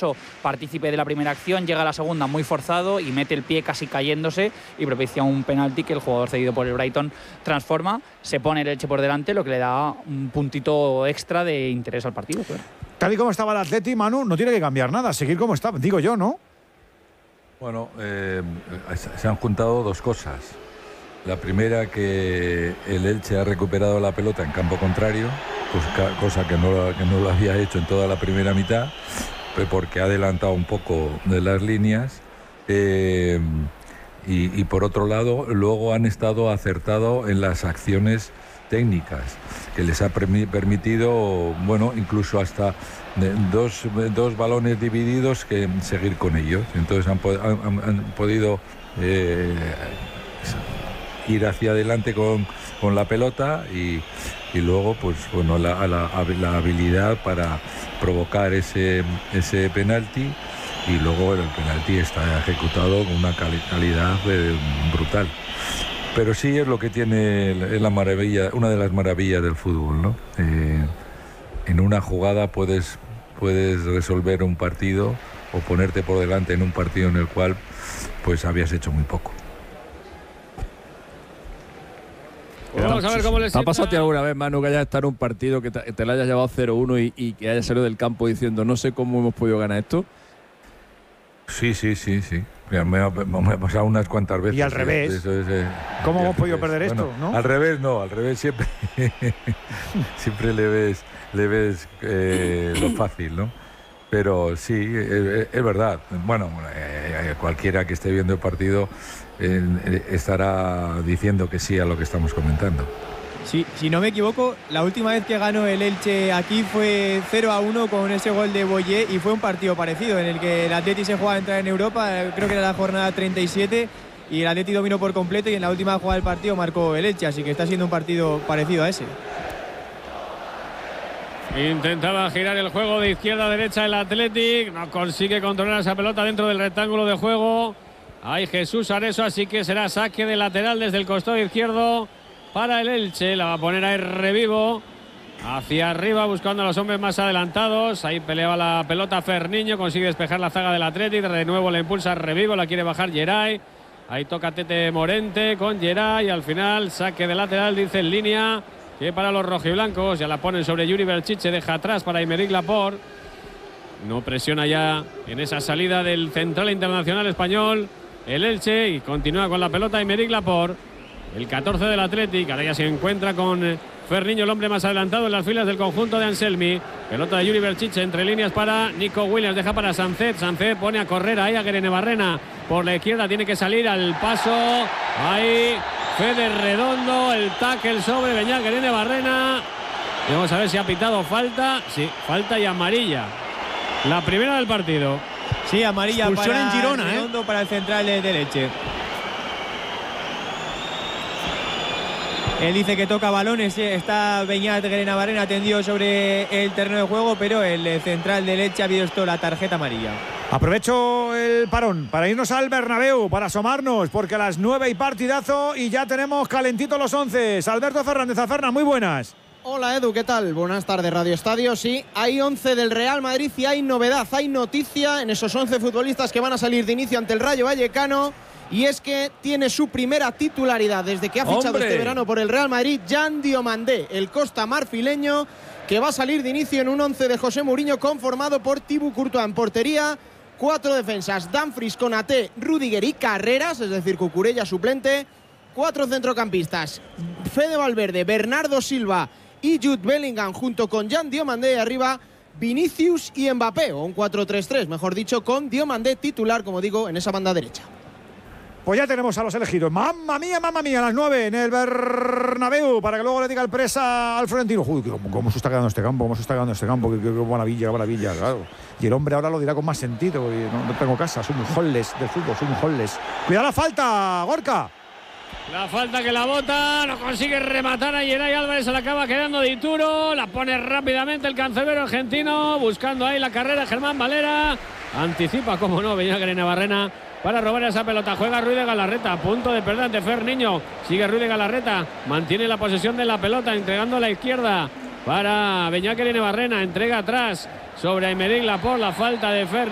Lasso partícipe de la primera acción, llega a la segunda muy forzado y mete el pie casi cayéndose y propicia un penalti que el jugador cedido por el Brighton transforma, se pone el Elche por delante, lo que le da un puntito extra de interés al partido. Claro. Tal y como estaba el Atleti, Manu, no tiene que cambiar nada, seguir como está, digo yo, ¿no? Bueno, se han juntado dos cosas. La primera, que el Elche ha recuperado la pelota en campo contrario, cosa que no lo había hecho en toda la primera mitad, porque ha adelantado un poco de las líneas. Y por otro lado, luego han estado acertados en las acciones técnicas, que les ha permitido, bueno, incluso hasta dos balones divididos, que seguir con ellos. Entonces han podido ir hacia adelante con la pelota y luego, pues bueno, la habilidad para provocar ese penalti, y luego el penalti está ejecutado con una calidad brutal. Pero sí es lo que tiene la maravilla, una de las maravillas del fútbol, ¿no? En una jugada puedes resolver un partido o ponerte por delante en un partido en el cual pues habías hecho muy poco. Vamos a ver cómo les ¿Te ha pasado a ti alguna vez, Manu, que hayas estado en un partido que te lo hayas llevado 0-1 y que hayas salido del campo diciendo no sé cómo hemos podido ganar esto? Sí. Me ha pasado unas cuantas veces. Y al revés. ¿Cómo hemos podido perder esto? ¿No? Al revés siempre siempre le ves lo fácil, ¿no? Pero sí, es verdad. Bueno, cualquiera que esté viendo el partido estará diciendo que sí a lo que estamos comentando. Sí, si no me equivoco, la última vez que ganó el Elche aquí fue 0-1 con ese gol de Boyé, y fue un partido parecido en el que el Atleti se jugaba a entrar en Europa, creo que era la jornada 37, y el Atleti dominó por completo y en la última jugada del partido marcó el Elche, así que está siendo un partido parecido a ese. Intentaba girar el juego de izquierda a derecha el Athletic, no consigue controlar esa pelota dentro del rectángulo de juego. Hay Jesús Areso, así que será saque de lateral desde el costado izquierdo para el Elche. La va a poner ahí Revivo hacia arriba buscando a los hombres más adelantados. Ahí peleaba la pelota Ferniño, consigue despejar la zaga del Athletic, de nuevo la impulsa Revivo, la quiere bajar Geray. Ahí toca Tete Morente con Geray y al final saque de lateral, dice en línea, que para los rojiblancos. Ya la ponen sobre Yuri Berchiche, deja atrás para Aymeric Laporte. No presiona ya en esa salida del central internacional español el Elche, y continúa con la pelota Aymeric Laporte, el 14 del Athletic. Ahora ya se encuentra con Ferniño, el hombre más adelantado en las filas del conjunto de Anselmi. Pelota de Yuri Berchiche entre líneas para Nico Williams, deja para Sancet. Sancet pone a correr ahí a Guerenebarrena por la izquierda, tiene que salir al paso. Ahí Fede Redondo, el tackle sobre Beñat Guerenebarrena. Y vamos a ver si ha pitado falta. Sí, falta y amarilla. La primera del partido. Sí, amarilla expulsión para en Girona, Redondo, para el central de Elche. Él dice que toca balones, está Beñat Guerenebarrena tendido sobre el terreno de juego, pero el central de Elche ha visto la tarjeta amarilla. Aprovecho el parón para irnos al Bernabéu, para asomarnos, porque a las 9 hay partidazo y ya tenemos calentitos los 11. Alberto Fernández, Aferna, muy buenas. Hola Edu, ¿qué tal? Buenas tardes, Radio Estadio. Sí, hay 11 del Real Madrid y hay novedad, hay noticia en esos 11 futbolistas que van a salir de inicio ante el Rayo Vallecano, y es que tiene su primera titularidad desde que ha fichado este verano por el Real Madrid Jan Diomandé, el costa marfileño, que va a salir de inicio en un 11 de José Mourinho conformado por Thibaut Courtois en portería, 4 defensas, Dumfries, Konaté, Rüdiger y Carreras, es decir, Cucurella suplente, 4 centrocampistas, Fede Valverde, Bernardo Silva y Jude Bellingham junto con Jan Diomandé, y arriba Vinicius y Mbappé, o un 4-3-3, mejor dicho, con Diomandé titular, como digo, en esa banda derecha. Pues ya tenemos a los elegidos. ¡Mamma mía, a las 9 en el Bernabéu! Para que luego le diga el presa al Florentino. Uy, ¿cómo se está quedando este campo? Qué maravilla, claro. Y el hombre ahora lo dirá con más sentido. No tengo casa, soy un holles del fútbol, soy un holles. ¡Cuidado la falta, Gorka! La falta que la bota, no consigue rematar a Geray Álvarez, se la acaba quedando de Ituro, la pone rápidamente el cancerbero argentino, buscando ahí la carrera Germán Valera, anticipa, como no, Beñat Guerenebarrena para robar esa pelota, juega Ruiz de Galarreta, a punto de perder ante Ferniño, sigue Ruiz de Galarreta, mantiene la posesión de la pelota, entregando a la izquierda para Beñat Guerenebarrena, entrega atrás sobre Aymeric Laporte, la falta de Ferniño.